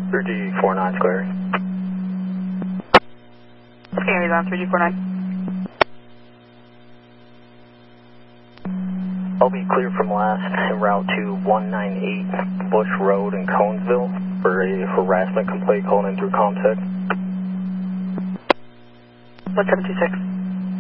3G49 clear. Carries on 3G49. I'll be clear from last en route to 198 Bush Road in Conesville for a harassment complaint calling in through ComTech. 1726.